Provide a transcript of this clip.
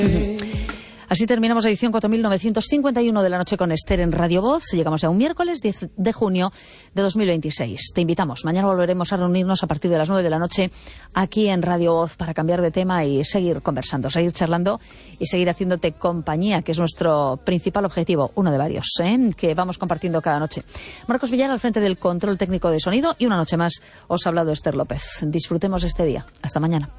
Así terminamos la edición 4951 de la noche con Esther en Radio Voz. Llegamos a un miércoles 10 de junio de 2026. Te invitamos. Mañana volveremos a reunirnos a partir de las 9 de la noche aquí en Radio Voz para cambiar de tema y seguir conversando, seguir charlando y seguir haciéndote compañía, que es nuestro principal objetivo, uno de varios, que vamos compartiendo cada noche. Marcos Villar al frente del control técnico de sonido y una noche más os ha hablado Esther López. Disfrutemos este día. Hasta mañana.